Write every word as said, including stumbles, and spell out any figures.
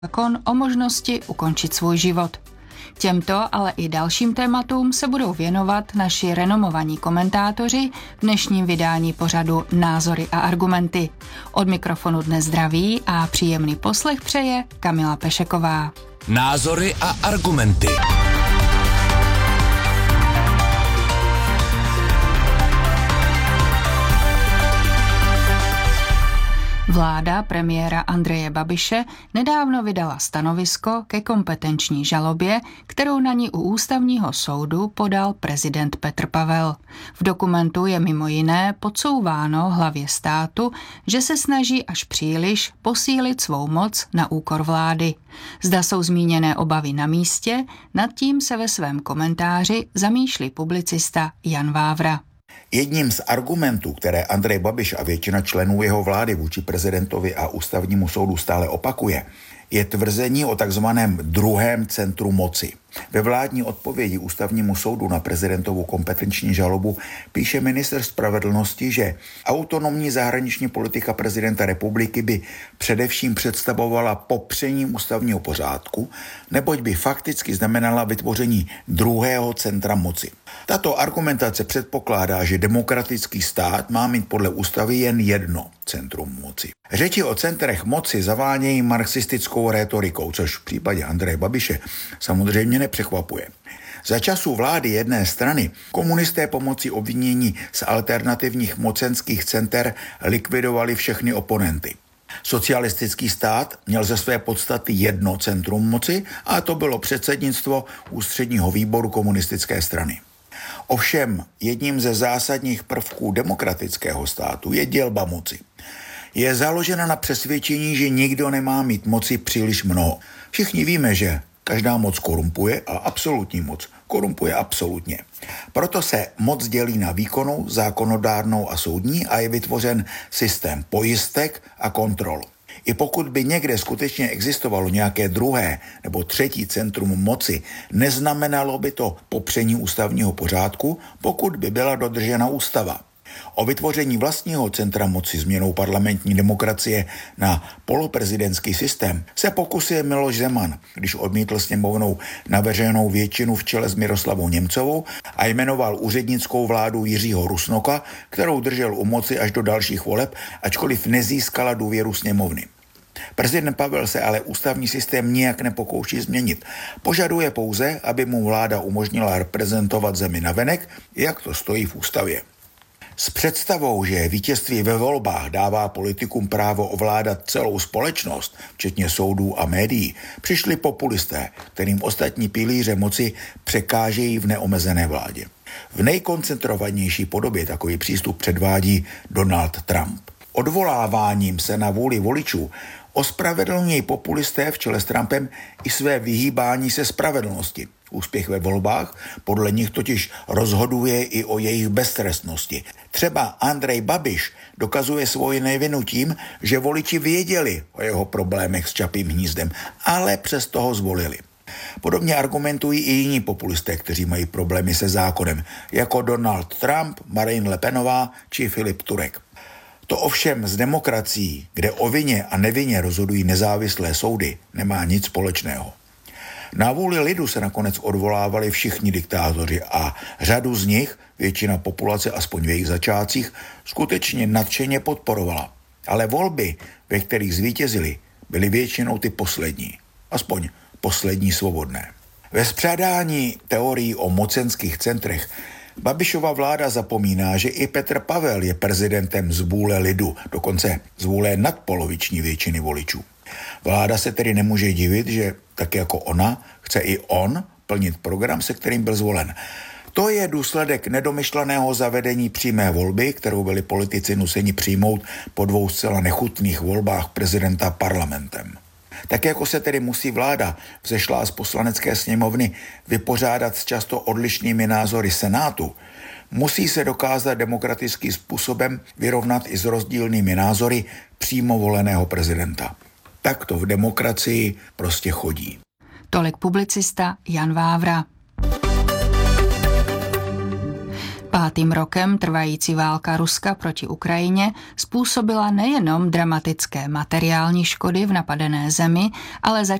zákon o možnosti ukončit svůj život. Těmto, ale i dalším tématům se budou věnovat naši renomovaní komentátoři v dnešním vydání pořadu Názory a argumenty. Od mikrofonu dnes zdraví a příjemný poslech přeje Kamila Pešeková. Názory a argumenty. Vláda premiéra Andreje Babiše nedávno vydala stanovisko ke kompetenční žalobě, kterou na ní u ústavního soudu podal prezident Petr Pavel. V dokumentu je mimo jiné podsouváno hlavě státu, že se snaží až příliš posílit svou moc na úkor vlády. Zda jsou zmíněné obavy na místě, nad tím se ve svém komentáři zamýšlí publicista Jan Vávra. Jedním z argumentů, které Andrej Babiš a většina členů jeho vlády vůči prezidentovi a ústavnímu soudu stále opakuje, je tvrzení o takzvaném druhém centru moci. Ve vládní odpovědi ústavnímu soudu na prezidentovu kompetenční žalobu píše ministr spravedlnosti, že autonomní zahraniční politika prezidenta republiky by především představovala popření ústavního pořádku, neboť by fakticky znamenala vytvoření druhého centra moci. Tato argumentace předpokládá, že demokratický stát má mít podle ústavy jen jedno centrum moci. Řeči o centrech moci zavánějí marxistickou rétorikou, což v případě Andreje Babiše samozřejmě nepřekvapuje. Za časů vlády jedné strany komunisté pomocí obvinění z alternativních mocenských center likvidovali všechny oponenty. Socialistický stát měl ze své podstaty jedno centrum moci a to bylo předsednictvo ústředního výboru komunistické strany. Ovšem jedním ze zásadních prvků demokratického státu je dělba moci. Je založena na přesvědčení, že nikdo nemá mít moci příliš mnoho. Všichni víme, že každá moc korumpuje a absolutní moc korumpuje absolutně. Proto se moc dělí na výkonnou, zákonodárnou a soudní a je vytvořen systém pojistek a kontrol. I pokud by někde skutečně existovalo nějaké druhé nebo třetí centrum moci, neznamenalo by to popření ústavního pořádku, pokud by byla dodržena ústava. O vytvoření vlastního centra moci změnou parlamentní demokracie na poloprezidentský systém se pokusil Miloš Zeman, když odmítl sněmovnou navrženou většinu v čele s Miroslavou Němcovou a jmenoval úřednickou vládu Jiřího Rusnoka, kterou držel u moci až do dalších voleb, ačkoliv nezískala důvěru sněmovny. Prezident Pavel se ale ústavní systém nijak nepokouší změnit. Požaduje pouze, aby mu vláda umožnila reprezentovat zemi navenek, jak to stojí v ústavě. S představou, že vítězství ve volbách dává politikům právo ovládat celou společnost, včetně soudů a médií, přišli populisté, kterým ostatní pilíře moci překážejí v neomezené vládě. V nejkoncentrovanější podobě takový přístup předvádí Donald Trump. Odvoláváním se na vůli voličů ospravedlňují populisté v čele s Trumpem i své vyhýbání se spravedlnosti. Úspěch ve volbách podle nich totiž rozhoduje i o jejich beztrestnosti. Třeba Andrej Babiš dokazuje svoji nevinu tím, že voliči věděli o jeho problémech s Čapím hnízdem, ale přesto ho zvolili. Podobně argumentují i jiní populisté, kteří mají problémy se zákonem, jako Donald Trump, Marine Le Penová či Filip Turek. To ovšem s demokracií, kde o vině a nevině rozhodují nezávislé soudy, nemá nic společného. Na vůli lidu se nakonec odvolávali všichni diktátoři a řadu z nich, většina populace aspoň v jejich začátcích, skutečně nadšeně podporovala. Ale volby, ve kterých zvítězili, byly většinou ty poslední. Aspoň poslední svobodné. Ve spřádání teorií o mocenských centrech Babišova vláda zapomíná, že i Petr Pavel je prezidentem z vůle lidu, dokonce z vůle nadpoloviční většiny voličů. Vláda se tedy nemůže divit, že tak jako ona, chce i on plnit program, se kterým byl zvolen. To je důsledek nedomyšleného zavedení přímé volby, kterou byli politici nuceni přijmout po dvou zcela nechutných volbách prezidenta parlamentem. Tak jako se tedy musí vláda, vzešlá z poslanecké sněmovny, vypořádat s často odlišnými názory Senátu, musí se dokázat demokratickým způsobem vyrovnat i s rozdílnými názory přímo voleného prezidenta. Tak to v demokracii prostě chodí. Tolik publicista Jan Vávra. Pátým rokem trvající válka Ruska proti Ukrajině způsobila nejenom dramatické materiální škody v napadené zemi, ale